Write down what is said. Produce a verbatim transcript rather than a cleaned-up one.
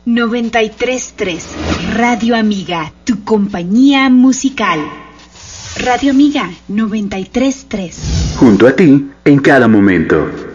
noventa y tres punto tres Radio Amiga, tu compañía musical. Radio Amiga noventa y tres punto tres. Junto a ti en cada momento.